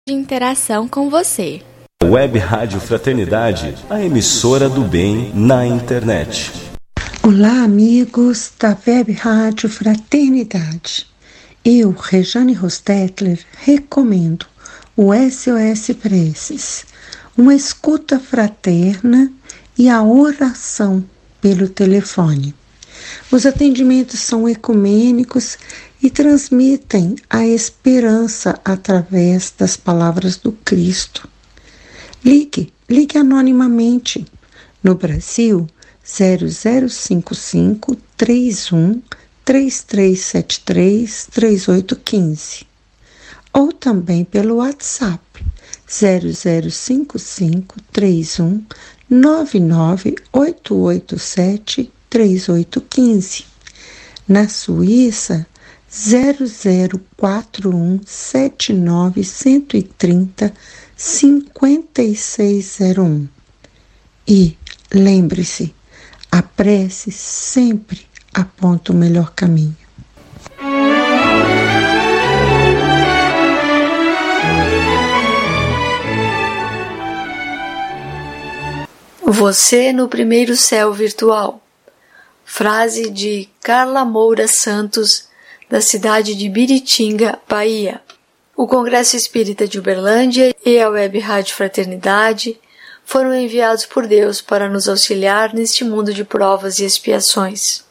de interação com você. Web Rádio Fraternidade, a emissora do bem na internet. Olá, amigos da Web Rádio Fraternidade. Eu, Rejane Rostetler, recomendo o SOS Preces, uma escuta fraterna e a oração pelo telefone. Os atendimentos são ecumênicos e transmitem a esperança através das palavras do Cristo. Ligue anonimamente. No Brasil, 0055 31 3373 3815. Ou também pelo WhatsApp 0055 31 99887 3815. Na Suíça, 0041 79 130 5601. E lembre-se, a prece sempre aponta o melhor caminho. Você no primeiro céu virtual. Frase de Carla Moura Santos, da cidade de Biritinga, Bahia. O Congresso Espírita de Uberlândia e a Web Rádio Fraternidade foram enviados por Deus para nos auxiliar neste mundo de provas e expiações.